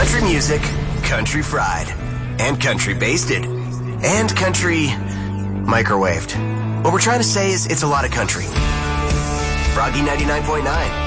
Country music, country fried, and country basted, and country microwaved. What we're trying to say is it's a lot of country. Froggy 99.9.